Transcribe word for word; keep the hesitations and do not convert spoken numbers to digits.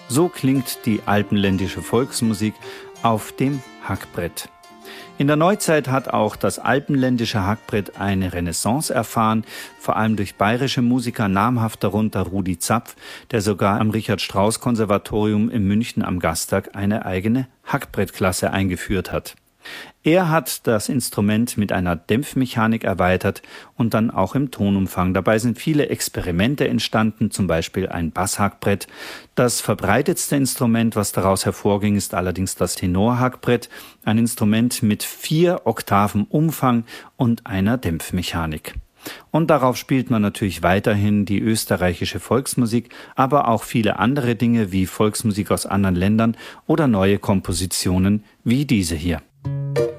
So klingt die alpenländische Volksmusik auf dem Hackbrett. In der Neuzeit hat auch das alpenländische Hackbrett eine Renaissance erfahren, vor allem durch bayerische Musiker, namhaft darunter Rudi Zapf, der sogar am Richard-Strauss-Konservatorium in München am Gasteig eine eigene Hackbrettklasse eingeführt hat. Er hat das Instrument mit einer Dämpfmechanik erweitert und dann auch im Tonumfang. Dabei sind viele Experimente entstanden, zum Beispiel ein Basshackbrett. Das verbreitetste Instrument, was daraus hervorging, ist allerdings das Tenorhackbrett, ein Instrument mit vier Oktaven Umfang und einer Dämpfmechanik. Und darauf spielt man natürlich weiterhin die österreichische Volksmusik, aber auch viele andere Dinge wie Volksmusik aus anderen Ländern oder neue Kompositionen wie diese hier.